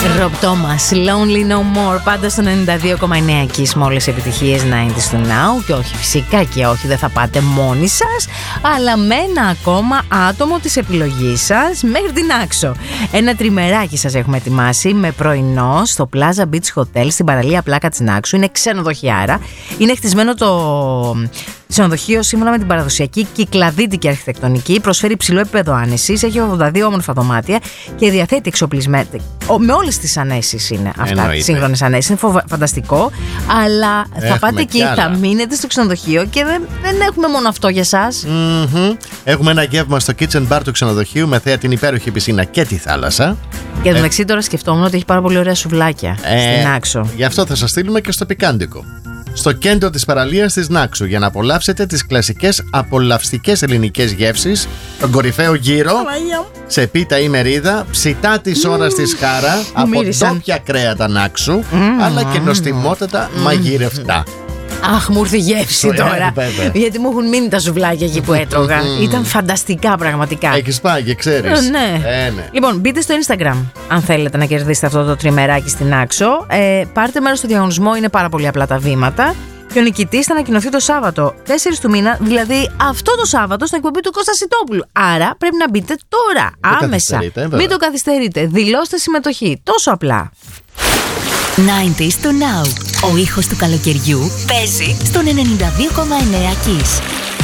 Rob Thomas, Lonely No More, πάντα στο 92,9 εκεί με όλες τις επιτυχίες 90's του Now. Και όχι, φυσικά και όχι, δεν θα πάτε μόνοι σας, αλλά με ένα ακόμα άτομο της επιλογής σας μέχρι την Άξο. Ένα τριμεράκι σας έχουμε ετοιμάσει με πρωινό στο Plaza Beach Hotel στην παραλία Πλάκα της Νάξου. Είναι ξενοδοχιάρα. Είναι χτισμένο το ξενοδοχείο σύμφωνα με την παραδοσιακή κυκλαδίτικη αρχιτεκτονική. Προσφέρει υψηλό επίπεδο άνεσης, έχει 82 όμορφα δωμάτια και διαθέτει εξοπλισμένα. Με όλες τις ανέσεις είναι αυτά. Σύγχρονες ανέσεις. Είναι φανταστικό. Αλλά θα πάτε εκεί, θα μείνετε στο ξενοδοχείο και δεν έχουμε μόνο αυτό για σας. Έχουμε ένα γεύμα στο kitchen bar του ξενοδοχείου με θέα την υπέροχη πισίνα και τη θάλασσα. Και μεταξύ τώρα σκεφτόμουν ότι έχει πάρα πολύ ωραία σουβλάκια στην Άξο. Γι' αυτό θα σας στείλουμε και στο πικάντικο. Στο κέντρο της παραλίας της Νάξου για να απολαύσετε τις κλασικές απολαυστικές ελληνικές γεύσεις, τον κορυφαίο γύρο, σε πίτα ή μερίδα, ψητά της ώρας της Χάρα, από ντόπια κρέατα Νάξου, αλλά και νοστιμότατα μαγειρευτά. Αχ, μου ήρθε η γεύση τώρα. Γιατί μου έχουν μείνει τα σουβλάκια εκεί που έτρωγα. Ήταν φανταστικά πραγματικά. Έχεις πάει και ξέρεις. Ναι. Λοιπόν, μπείτε στο Instagram αν θέλετε να κερδίσετε αυτό το τριμεράκι στην Άξο. Πάρτε μέρος στο διαγωνισμό, είναι πάρα πολύ απλά τα βήματα. Και ο νικητής θα ανακοινωθεί το Σάββατο 4 του μήνα, δηλαδή αυτό το Σάββατο, στην εκπομπή του Κώστα Σιτόπουλου. Άρα πρέπει να μπείτε τώρα, άμεσα. Μην το καθυστερείτε. Δηλώστε συμμετοχή. Τόσο απλά. 90's to Now. Ο ήχος του καλοκαιριού παίζει στον 92,9 Kiss.